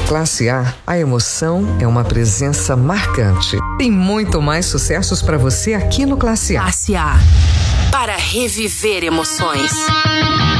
Classe A, a emoção é uma presença marcante. Tem muito mais sucessos para você aqui no Classe A. Classe A, para reviver emoções.